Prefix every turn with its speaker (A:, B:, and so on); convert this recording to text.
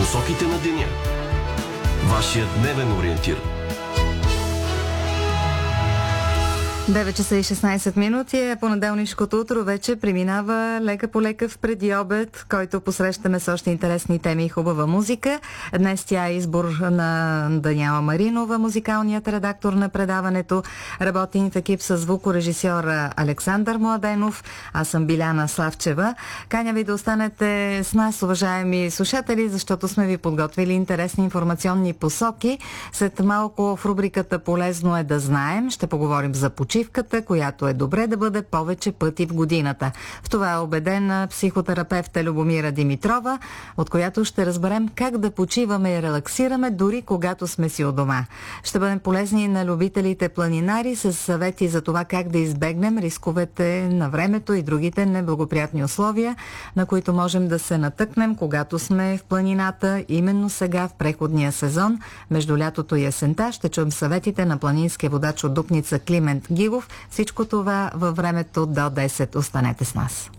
A: Насоките на деня. Вашият дневен ориентир.
B: 9 часа и 16 минути. Понеделнишкото утро вече преминава лека по лека в предиобед, който посрещаме с още интересни теми и хубава музика. Днес тя е избор на Даниела Маринова, музикалният редактор на предаването. Работим в екип с звукорежисьора Александър Младенов. Аз съм Биляна Славчева. Каня ви да останете с нас, уважаеми слушатели, защото сме ви подготвили интересни информационни посоки. След малко в рубриката "Полезно е да знаем" ще поговорим за почивката, която е добре да бъде повече пъти в годината. В това е убедена психотерапевта Любомира Димитрова, от която ще разберем как да почиваме и релаксираме дори когато сме си у дома. Ще бъдем полезни на любителите планинари с съвети за това как да избегнем рисковете на времето и другите неблагоприятни условия, на които можем да се натъкнем, когато сме в планината. Именно сега в преходния сезон, между лятото и есента, ще чуем съветите на планинския водач от Дупница Климент Гилов. Всичко това във времето до 10. Останете с нас.